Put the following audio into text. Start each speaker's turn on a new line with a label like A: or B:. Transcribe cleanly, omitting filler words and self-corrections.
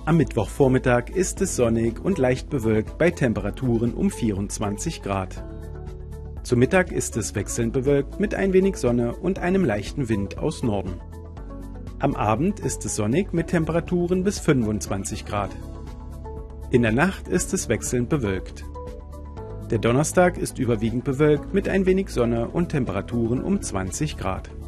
A: Am Mittwochvormittag ist es sonnig und leicht bewölkt bei Temperaturen um 24 Grad. Zu Mittag ist es wechselnd bewölkt mit ein wenig Sonne und einem leichten Wind aus Norden. Am Abend ist es sonnig mit Temperaturen bis 25 Grad. In der Nacht ist es wechselnd bewölkt. Der Donnerstag ist überwiegend bewölkt mit ein wenig Sonne und Temperaturen um 20 Grad.